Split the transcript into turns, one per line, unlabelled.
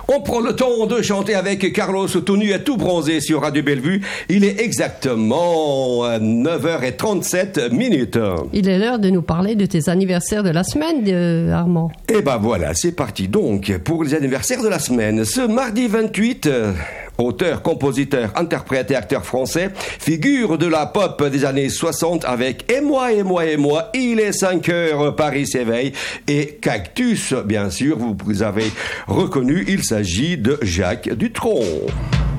On prend le temps de chanter avec Carlos Tonu et tout bronzé sur Radio Bellevue. Il est exactement 9h37 minutes.
Il est l'heure de nous parler de tes anniversaires de la semaine, Armand.
Et ben voilà, c'est parti donc pour les anniversaires de la semaine. Ce mardi 28... auteur, compositeur, interprète et acteur français, figure de la pop des années 60 avec Et moi, il est 5 heures, Paris s'éveille et Cactus, bien sûr, vous avez reconnu, il s'agit de Jacques Dutronc.